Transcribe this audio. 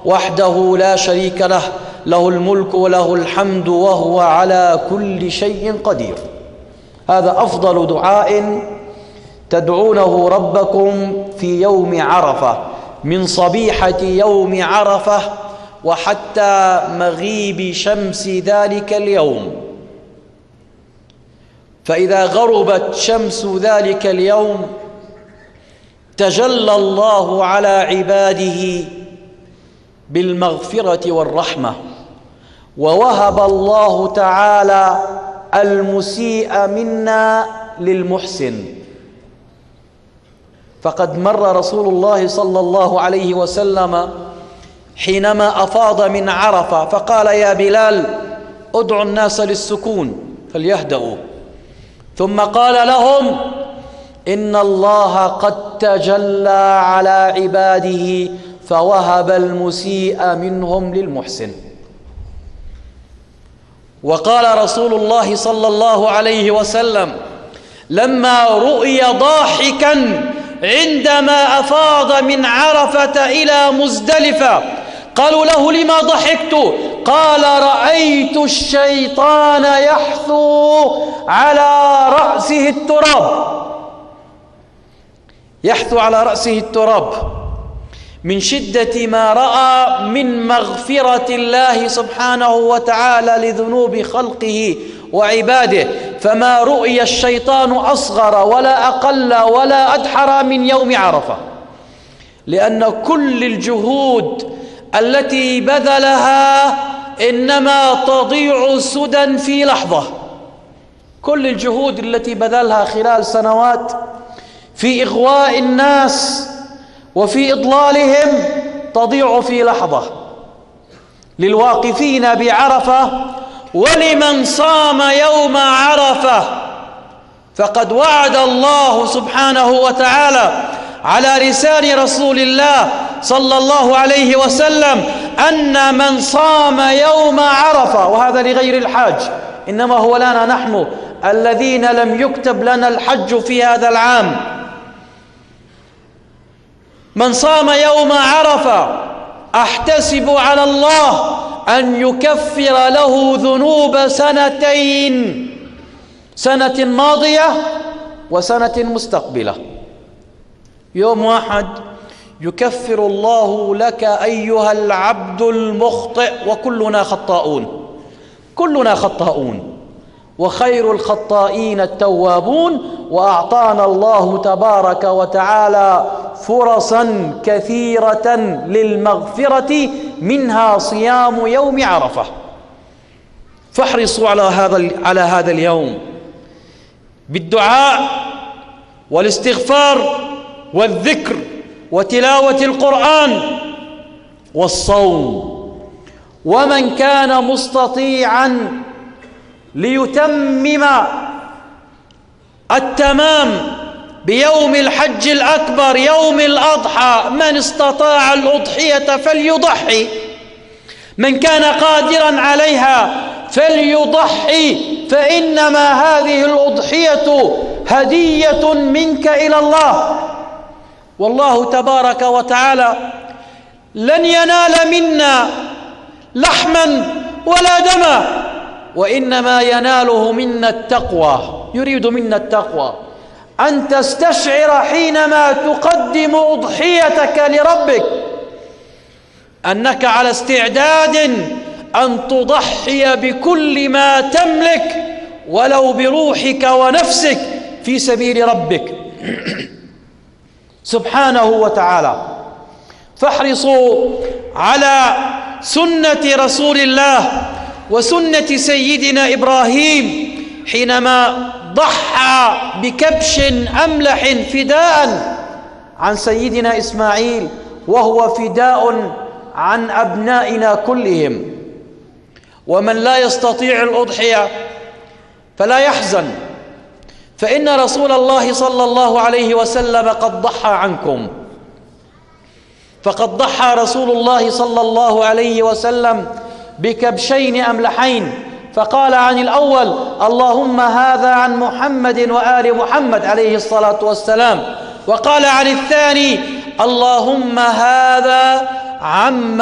وحده لا شريك له، له الملك وله الحمد وهو على كل شيء قدير. هذا أفضل دعاء تدعونه ربكم في يوم عرفة، من صبيحة يوم عرفة وحتى مغيب شمس ذلك اليوم. فإذا غربت شمس ذلك اليوم تجلى الله على عباده بالمغفرة والرحمة، ووهب الله تعالى المسيء منا للمحسن. فقد مر رسول الله صلى الله عليه وسلم حينما أفاض من عرفة فقال: يا بلال ادعوا الناس للسكون فليهدأوا. ثم قال لهم: إن الله قد تجلى على عباده فوهب المسيء منهم للمحسن. وقال رسول الله صلى الله عليه وسلم لما رؤي ضاحكا عندما أفاض من عرفة إلى مزدلفة قالوا له: لما ضحكت؟ قال: رأيت الشيطان يحثو على رأسه التراب، يحثو على رأسه التراب من شدة ما رأى من مغفرة الله سبحانه وتعالى لذنوب خلقه وعباده. فما رؤي الشيطان أصغر ولا أقل ولا أدحر من يوم عرفة، لأن كل الجهود التي بذلها إنما تضيع سدى في لحظة. كل الجهود التي بذلها خلال سنوات في إغواء الناس وفي إضلالهم تضيع في لحظة. للواقفين بعرفة ولمن صام يوم عرفة فقد وعد الله سبحانه وتعالى على لسان رسول الله صلى الله عليه وسلم أن من صام يوم عرفة، وهذا لغير الحاج، إنما هو لنا نحن الذين لم يكتب لنا الحج في هذا العام، من صام يوم عرفة أحتسب على الله أن يكفر له ذنوب سنتين، سنة ماضية وسنة مستقبلة. يوم واحد يكفر الله لك أيها العبد المخطئ، وكلنا خطاؤون، كلنا خطاؤون، وخير الخطائين التوابون. وأعطانا الله تبارك وتعالى فرصا كثيرة للمغفرة، منها صيام يوم عرفة. فاحرصوا على هذا اليوم بالدعاء والاستغفار والذكر وتلاوة القرآن والصوم. ومن كان مستطيعا ليتمم التمام بيوم الحج الأكبر يوم الأضحى، من استطاع الأضحية فليضحي، من كان قادرا عليها فليضحي، فإنما هذه الأضحية هدية منك إلى الله. والله تبارك وتعالى لن ينال منا لحما ولا دما، وإنما يناله منا التقوى. يريد منا التقوى، أن تستشعر حينما تقدم أضحيتك لربك أنك على استعداد أن تضحي بكل ما تملك ولو بروحك ونفسك في سبيل ربك سبحانه وتعالى. فاحرصوا على سنة رسول الله وسنة سيدنا إبراهيم حينما ضحى بكبش أملح فداء عن سيدنا إسماعيل، وهو فداء عن أبنائنا كلهم. ومن لا يستطيع الأضحية فلا يحزن، فإن رسول الله صلى الله عليه وسلم قد ضحى عنكم. فقد ضحى رسول الله صلى الله عليه وسلم بكبشين أملحين، فقال عن الأول: اللهم هذا عن محمد وآل محمد عليه الصلاة والسلام. وقال عن الثاني: اللهم هذا عن